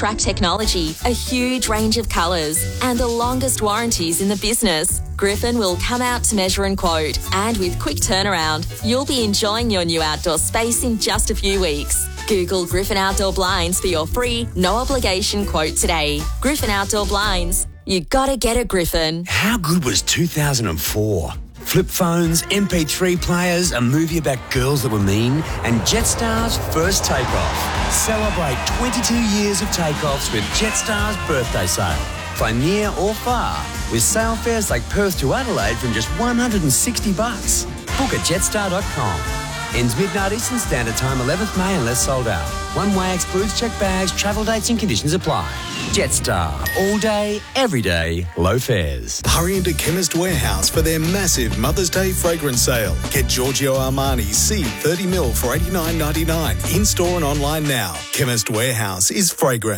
fast-track technology, a huge range of colours, and the longest warranties in the business. Griffin will come out to measure and quote. And with quick turnaround, you'll be enjoying your new outdoor space in just a few weeks. Google Griffin Outdoor Blinds for your free, no-obligation quote today. Griffin Outdoor Blinds. You gotta get a Griffin. How good was 2004? Flip phones, MP3 players, a movie about girls that were mean, and Jetstar's first takeoff. Celebrate 22 years of takeoffs with Jetstar's birthday sale. Fly near or far with sale fares like Perth to Adelaide from just $160. Book at jetstar.com. Ends midnight Eastern Standard Time, 11th May unless sold out. One way excludes checked bags, travel dates and conditions apply. Jetstar. All day, every day, low fares. Hurry into Chemist Warehouse for their massive Mother's Day fragrance sale. Get Giorgio Armani C 30ml for $89.99. In-store and online now. Chemist Warehouse is fragrant.